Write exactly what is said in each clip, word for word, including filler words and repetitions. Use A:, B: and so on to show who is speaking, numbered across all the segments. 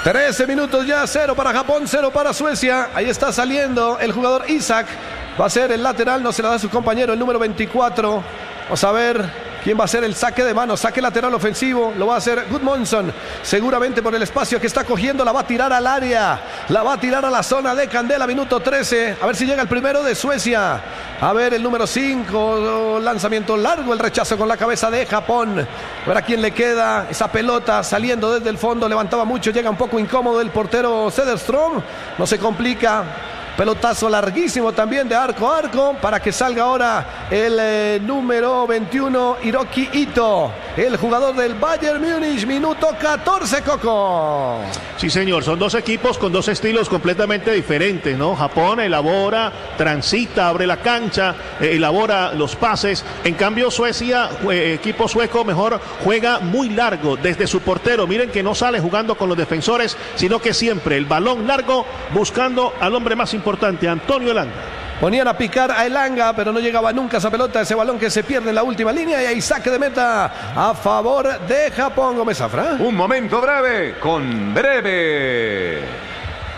A: trece minutos ya, cero para Japón, cero para Suecia. Ahí está saliendo el jugador Isaac. Va a ser el lateral, no se la da a su compañero, el número veinticuatro. Vamos a ver quién va a ser el saque de mano, saque lateral ofensivo. Lo va a hacer Gudmundsson, seguramente por el espacio que está cogiendo. La va a tirar al área, la va a tirar a la zona de Candela, minuto trece. A ver si llega el primero de Suecia. A ver el número cinco, lanzamiento largo, el rechazo con la cabeza de Japón. A ver a quién le queda esa pelota saliendo desde el fondo, levantaba mucho, llega un poco incómodo el portero Söderström. No se complica. Pelotazo larguísimo también de arco a arco para que salga ahora el eh, número veintiuno, Hiroki Ito, el jugador del Bayern Múnich, minuto catorce, Coco.
B: Sí, señor, son dos equipos con dos estilos completamente diferentes, ¿no? Japón elabora, transita, abre la cancha, eh, elabora los pases. En cambio, Suecia, eh, equipo sueco, mejor juega muy largo desde su portero. Miren que no sale jugando con los defensores, sino que siempre el balón largo buscando al hombre más importante. Importante, Antonio Elanga.
A: Ponían a picar a Elanga, pero no llegaba nunca esa pelota, ese balón que se pierde en la última línea. Y ahí saque de meta a favor de Japón. Gómez Zafra.
C: Un momento breve con breve.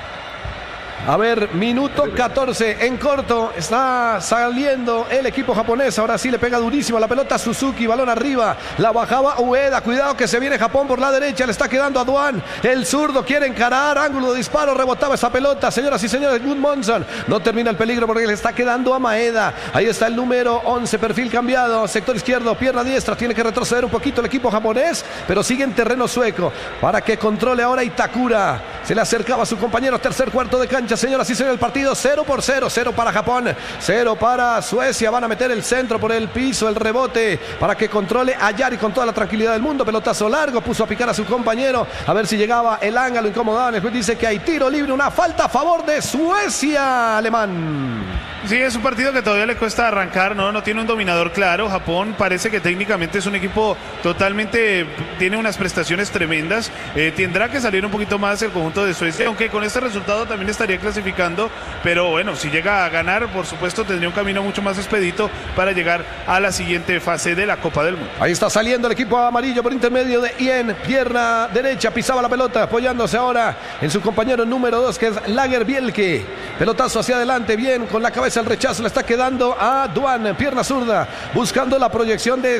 A: A ver, minuto catorce en corto. Está saliendo el equipo japonés. Ahora sí le pega durísimo la pelota a Suzuki. Balón arriba. La bajaba Ueda. Cuidado que se viene Japón por la derecha. Le está quedando a Duan. El zurdo quiere encarar. Ángulo de disparo. Rebotaba esa pelota. Señoras y señores, Gudmundsson. No termina el peligro porque le está quedando a Maeda. Ahí está el número once. Perfil cambiado. Sector izquierdo. Pierna diestra. Tiene que retroceder un poquito el equipo japonés. Pero sigue en terreno sueco. Para que controle ahora Itakura. Se le acercaba a su compañero. Tercer cuarto de cancha. Señoras y señores, el partido cero por cero, cero para Japón, cero para Suecia. Van a meter el centro por el piso, el rebote para que controle a Yari con toda la tranquilidad del mundo. Pelotazo largo, puso a picar a su compañero, a ver si llegaba el ángulo, lo incomodaban. El juez dice que hay tiro libre, una falta a favor de Suecia, alemán.
D: Sí, es un partido que todavía le cuesta arrancar, ¿no? No tiene un dominador claro. Japón parece que técnicamente es un equipo totalmente, tiene unas prestaciones tremendas. Eh, tendrá que salir un poquito más el conjunto de Suecia, aunque con este resultado también estaría clasificando. Pero bueno, si llega a ganar, por supuesto, tendría un camino mucho más expedito para llegar a la siguiente fase de la Copa del Mundo.
A: Ahí está saliendo el equipo amarillo por intermedio de Ien, pierna derecha, pisaba la pelota, apoyándose ahora en su compañero número dos, que es Lagerbielke. Pelotazo hacia adelante, bien, con la cabeza el rechazo, le está quedando a Duan, pierna zurda, buscando la proyección de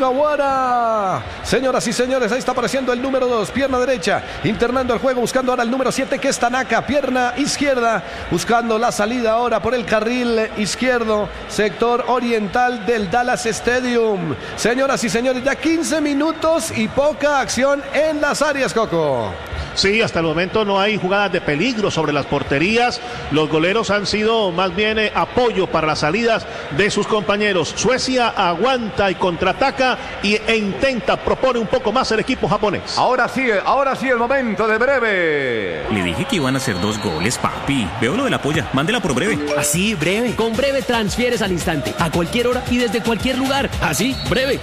A: Sugawara. Señoras y señores, ahí está apareciendo el número dos, pierna derecha, internando el juego, buscando ahora el número siete, que es Tanaka, pierna izquierda, buscando la salida ahora por el carril izquierdo, sector oriental del Dallas Stadium. Señoras y señores, ya quince minutos y poca acción en las áreas, Coco.
B: Sí, hasta el momento no hay jugadas de peligro sobre las porterías. Los goleros han sido más bien eh, apoyo para las salidas de sus compañeros. Suecia aguanta y contraataca y, e intenta, propone un poco más el equipo japonés.
C: Ahora sí, ahora sí el momento de breve.
E: Le dije que iban a hacer dos goles, papi. Veo lo de la polla, mándela por breve.
F: Así, breve. Con breve transfieres al instante, a cualquier hora y desde cualquier lugar. Así, breve.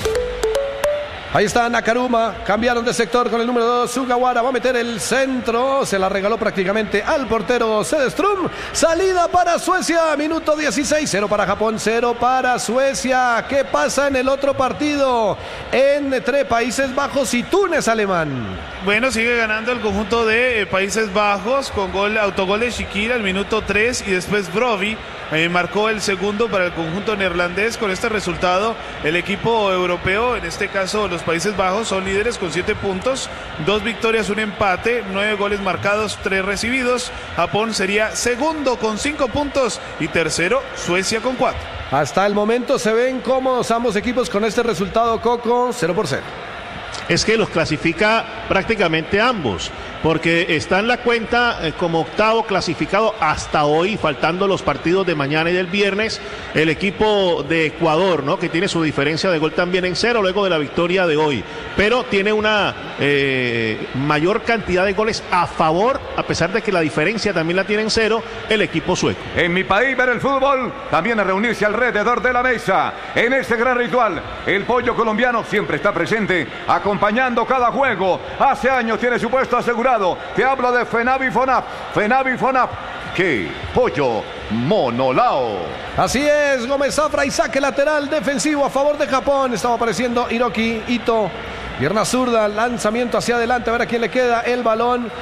A: Ahí está Nakaruma, cambiaron de sector con el número dos, Sugawara va a meter el centro, se la regaló prácticamente al portero Söderström. Salida para Suecia, minuto dieciséis, cero para Japón, cero para Suecia. ¿Qué pasa en el otro partido? Entre Países Bajos y Túnez, alemán.
D: Bueno, sigue ganando el conjunto de eh, Países Bajos con gol, autogol de Shikira al minuto tres y después Brobbey eh, marcó el segundo para el conjunto neerlandés. Con este resultado, el equipo europeo, en este caso los Países Bajos, son líderes con siete puntos, dos victorias, un empate, nueve goles marcados, tres recibidos. Japón sería segundo con cinco puntos y tercero Suecia con cuatro.
A: Hasta el momento se ven cómodos ambos equipos con este resultado, Coco, cero por cero.
B: Es que los clasifica prácticamente ambos, porque está en la cuenta eh, como octavo clasificado hasta hoy, faltando los partidos de mañana y del viernes, el equipo de Ecuador, ¿no? Que tiene su diferencia de gol también en cero luego de la victoria de hoy, pero tiene una eh, mayor cantidad de goles a favor, a pesar de que la diferencia también la tiene en cero el equipo sueco.
C: En mi país ver el fútbol, también a reunirse alrededor de la mesa. En este gran ritual, el pollo colombiano siempre está presente, acompañando cada juego. Hace años tiene su puesto asegurado. Te hablo de Fenavi Fonap. Fenavi Fonap. ¿Qué? Pollo Monolao.
A: Así es, Gómez Zafra y saque lateral defensivo a favor de Japón. Estaba apareciendo Hiroki Ito. Pierna zurda, lanzamiento hacia adelante. A ver a quién le queda el balón.